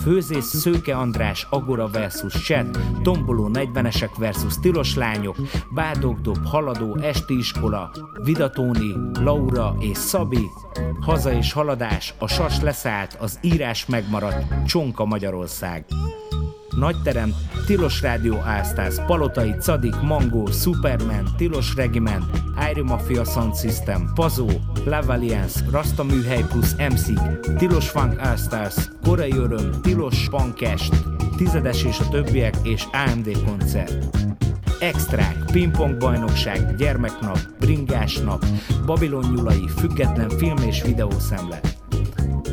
Főzés Szőke András, Agora versus Chat, Tomboló 40-esek versus Tilos lányok, Bádogdob, Haladó, Esti iskola, Vidatóni, Laura és Szabi, Haza és haladás, a sas leszállt, az írás megmaradt, Csonka Magyarország. Nagyterem, Tilos Rádió All-Stars, Palotai, Cadik, Mango, Superman, Tilos Regiment, Iron Mafia Sound System, Pazó, Love Alliance, Rasta Műhely plusz MC, Tilos Funk All-Stars, Korai Öröm, Tilos Punkest, Tizedes és a többiek és AMD koncert. Extrák, Pingpong bajnokság, Gyermeknap, Bringás nap, Babilon nyulai, független film és videószemle.